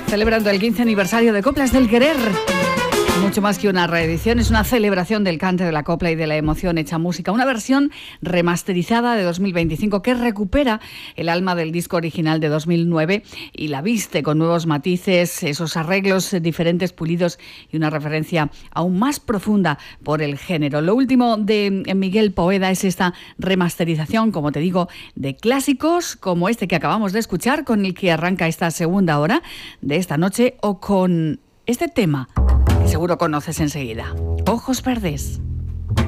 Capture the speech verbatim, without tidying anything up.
celebrando el quince aniversario de Coplas del Querer. Mucho más que una reedición, es una celebración del cante, de la copla y de la emoción hecha música. Una versión remasterizada de dos mil veinticinco que recupera el alma del disco original de dos mil nueve y la viste con nuevos matices, esos arreglos diferentes, pulidos y una referencia aún más profunda por el género. Lo último de Miguel Poveda es esta remasterización, como te digo, de clásicos como este que acabamos de escuchar, con el que arranca esta segunda hora de esta noche, o con este tema que seguro conoces enseguida. Ojos verdes.